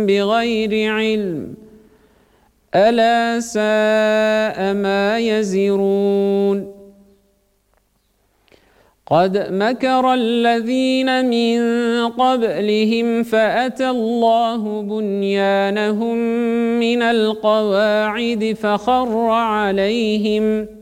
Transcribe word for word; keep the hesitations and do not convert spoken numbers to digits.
بغير علم ألا ساء ما يزرون قد مكر الذين من قبلهم فأتى الله بنيانهم من القواعد فخر عليهم